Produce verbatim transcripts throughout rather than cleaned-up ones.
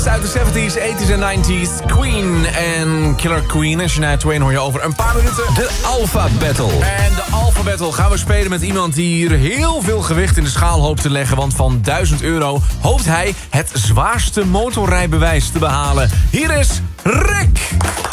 Uit de zeventies, tachtiger en negentiger. Queen en Killer Queen. En Shania Twain hoor je over een paar minuten. De Alpha Battle. En de Alpha Battle gaan we spelen met iemand die hier heel veel gewicht in de schaal hoopt te leggen. Want van duizend euro hoopt hij het zwaarste motorrijbewijs te behalen. Hier is Rick.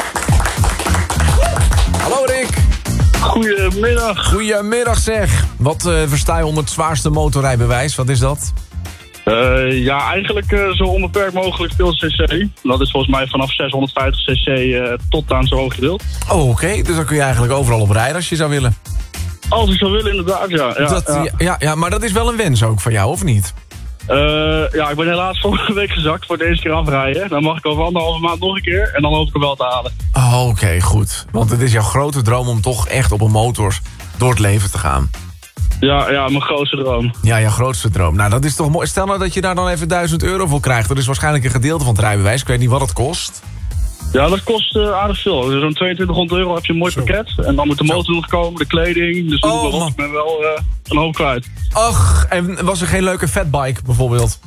Hallo Rick. Goedemiddag. Goedemiddag zeg. Wat uh, versta je onder het zwaarste motorrijbewijs? Wat is dat? Uh, ja, eigenlijk uh, zo onbeperkt mogelijk veel cc. Dat is volgens mij vanaf zeshonderdvijftig cc uh, tot aan zo'n hoog gedeelte. Oh, oké. Okay. Dus dan kun je eigenlijk overal op rijden als je zou willen. Als ik zou willen, inderdaad, ja. Ja, dat, ja. ja, ja, ja maar dat is wel een wens ook van jou, of niet? Uh, ja, ik ben helaas vorige week gezakt voor deze keer afrijden. Dan mag ik over anderhalve maand nog een keer en dan hoop ik hem wel te halen. Oh, oké, okay, goed. Want het is jouw grote droom om toch echt op een motor door het leven te gaan. Ja, ja, mijn grootste droom. Ja, jouw grootste droom. Nou, dat is toch mooi. Stel nou dat je daar dan even duizend euro voor krijgt. Dat is waarschijnlijk een gedeelte van het rijbewijs. Ik weet niet wat het kost. Ja, dat kost uh, aardig veel. Dus zo'n tweeëntwintighonderd euro heb je een mooi Zo. pakket. En dan moet de motor nog komen, de kleding. Dus oh, ik ben wel uh, een hoop kwijt. Ach, en was er geen leuke fatbike bijvoorbeeld?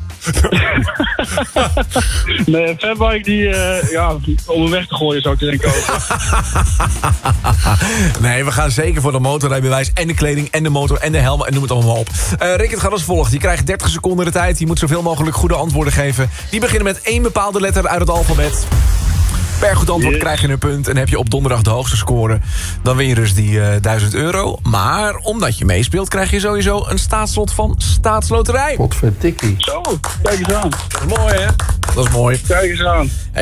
Nee, een fatbike die, uh, ja, om hem weg te gooien zou ik erin kopen. Nee, we gaan zeker voor de motorrijbewijs en de kleding en de motor en de helm en noem het allemaal op. Uh, Rick, het gaat als volgt. Je krijgt dertig seconden de tijd. Je moet zoveel mogelijk goede antwoorden geven. Die beginnen met één bepaalde letter uit het alfabet. Per goed antwoord yes. krijg je een punt en heb je op donderdag de hoogste score. Dan win je dus die uh, duizend euro. Maar omdat je meespeelt krijg je sowieso een staatslot van Staatsloterij. Potverdikkie. Zo, kijk eens aan. Dat is mooi, hè? Dat is mooi. Kijk eens aan.